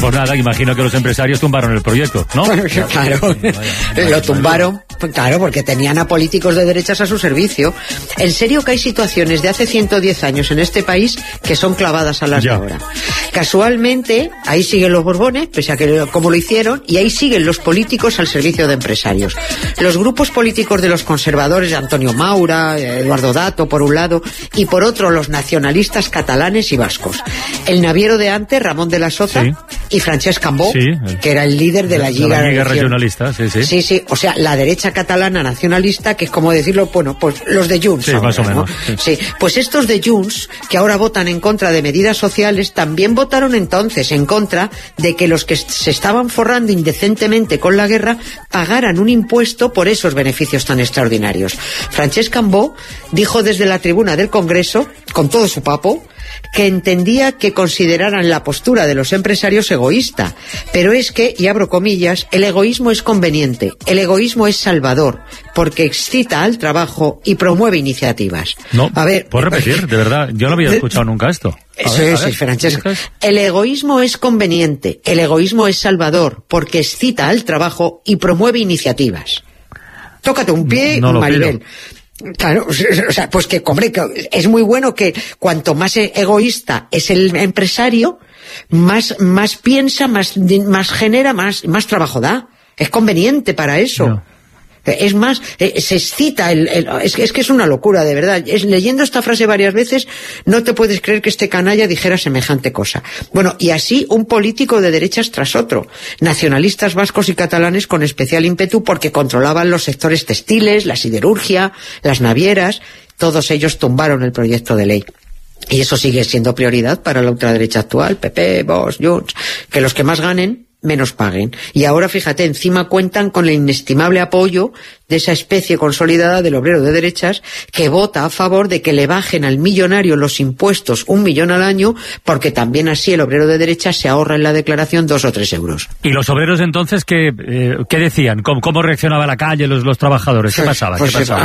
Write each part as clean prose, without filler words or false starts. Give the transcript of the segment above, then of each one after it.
Pues nada, imagino que los empresarios tumbaron el proyecto, ¿no? Bueno, claro, lo tumbaron, claro, porque tenían a políticos de derechas a su servicio. En serio que hay situaciones de hace 110 años en este país que son clavadas a las de ahora. Casualmente, ahí siguen los Borbones, pese a que como lo hicieron, y ahí siguen los políticos al servicio de empresarios. Los grupos políticos de los conservadores, de Antonio Maura, Eduardo Dato, por un lado, y por otro los nacionalistas catalanes y vascos. El naviero de antes, Ramón de la Soza, y Francesc Cambó, que era el líder de la Lliga regionalista, Sí, o sea, la derecha catalana nacionalista, que es como decirlo, bueno, pues los de Junts. Sí, ahora, más o menos. ¿no? Sí, pues estos de Junts, que ahora votan en contra de medidas sociales, también votaron entonces en contra de que los que se estaban forrando indecentemente con la guerra pagaran un impuesto por esos beneficios tan extraordinarios. Francesc Cambó dijo desde la tribuna del Congreso, con todo su papo, que entendía que consideraran la postura de los empresarios egoísta, pero es que, y abro comillas, el egoísmo es conveniente, el egoísmo es salvador, porque excita al trabajo y promueve iniciativas. No, a ver, ¿puedo repetir? De verdad, yo no había escuchado nunca esto. Sí, Francesca. El egoísmo es conveniente, el egoísmo es salvador, porque excita al trabajo y promueve iniciativas. Tócate un pie, no Maribel. Claro, o sea, pues que, hombre, que es muy bueno que cuanto más egoísta es el empresario, más piensa, más genera, más trabajo da. Es conveniente para eso. No. Es más, se excita, es que es una locura, de verdad. Leyendo esta frase varias veces, no te puedes creer que este canalla dijera semejante cosa. Bueno, y así un político de derechas tras otro. Nacionalistas vascos y catalanes con especial ímpetu porque controlaban los sectores textiles, la siderurgia, las navieras. Todos ellos tumbaron el proyecto de ley. Y eso sigue siendo prioridad para la ultraderecha actual, PP, Vox, Junts, que los que más ganen menos paguen. Y ahora, fíjate, encima cuentan con el inestimable apoyo de esa especie consolidada del obrero de derechas que vota a favor de que le bajen al millonario los impuestos 1 millón al año, porque también así el obrero de derechas se ahorra en la declaración 2 o 3 euros. ¿Y los obreros entonces qué decían? ¿Cómo reaccionaba la calle, los trabajadores? ¿Qué pasaba?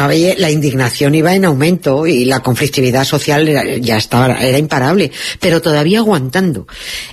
La indignación iba en aumento y la conflictividad social era imparable, pero todavía aguantando.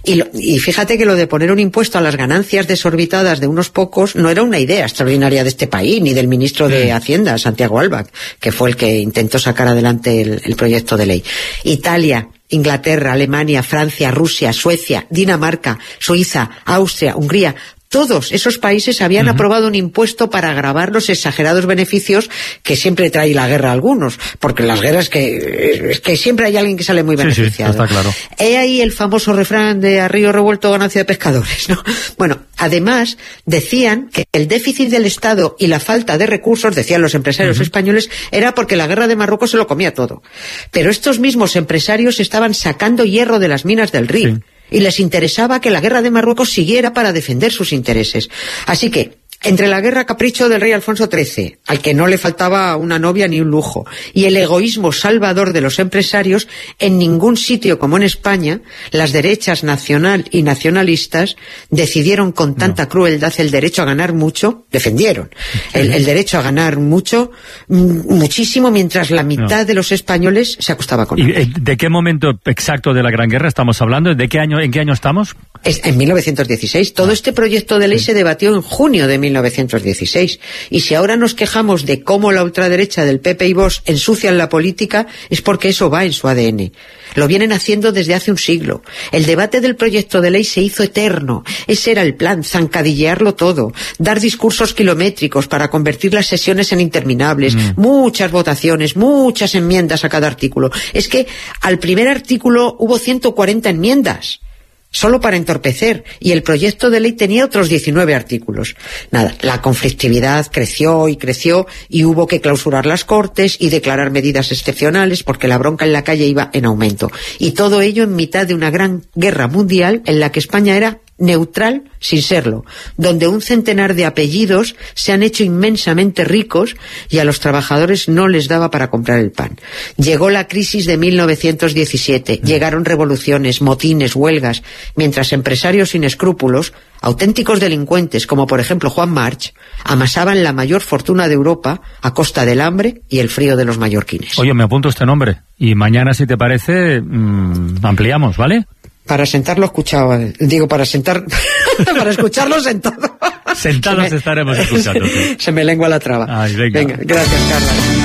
Y fíjate que lo de poner un impuesto a las ganancias desorbitadas de unos pocos no era una idea extraordinaria de este país, ni del ministro de Hacienda, Santiago Albach, que fue el que intentó sacar adelante el proyecto de ley. Italia, Inglaterra, Alemania, Francia, Rusia, Suecia, Dinamarca, Suiza, Austria, Hungría, todos esos países habían aprobado un impuesto para agravar los exagerados beneficios que siempre trae la guerra a algunos, porque las guerras que siempre hay alguien que sale muy beneficiado. Sí, está claro. He ahí el famoso refrán de a río revuelto ganancia de pescadores, ¿no? Bueno, además decían que el déficit del Estado y la falta de recursos, decían los empresarios españoles, era porque la guerra de Marruecos se lo comía todo. Pero estos mismos empresarios estaban sacando hierro de las minas del Rif. Sí. Y les interesaba que la guerra de Marruecos siguiera para defender sus intereses. Así que, entre la guerra capricho del rey Alfonso XIII, al que no le faltaba una novia ni un lujo, y el egoísmo salvador de los empresarios, en ningún sitio como en España, las derechas nacional y nacionalistas decidieron con tanta crueldad el derecho a ganar mucho, defendieron el derecho a ganar mucho, muchísimo, mientras la mitad de los españoles se acostaba con él. ¿Y de qué momento exacto de la Gran Guerra estamos hablando? ¿De qué año, en qué año estamos? En 1916. Todo este proyecto de ley se debatió en junio de 1916. Y si ahora nos quejamos de cómo la ultraderecha del PP y Vox ensucian la política, es porque eso va en su ADN. Lo vienen haciendo desde hace un siglo. El debate del proyecto de ley se hizo eterno. Ese era el plan, zancadillearlo todo, dar discursos kilométricos para convertir las sesiones en interminables, muchas votaciones, muchas enmiendas a cada artículo. Es que al primer artículo hubo 140 enmiendas. Solo para entorpecer, y el proyecto de ley tenía otros 19 artículos. Nada, la conflictividad creció y hubo que clausurar las Cortes y declarar medidas excepcionales porque la bronca en la calle iba en aumento. Y todo ello en mitad de una gran guerra mundial en la que España era neutral sin serlo, donde un centenar de apellidos se han hecho inmensamente ricos y a los trabajadores no les daba para comprar el pan. Llegó la crisis de 1917, llegaron revoluciones, motines, huelgas, mientras empresarios sin escrúpulos, auténticos delincuentes como por ejemplo Juan March, amasaban la mayor fortuna de Europa a costa del hambre y el frío de los mallorquines. Oye, me apunto este nombre y mañana, si te parece, ampliamos, ¿vale? Para sentarlo escuchado, digo, para escucharlo sentado. Sentados estaremos escuchando. Se me lengua la traba. Ay, venga. Venga, gracias, Carla.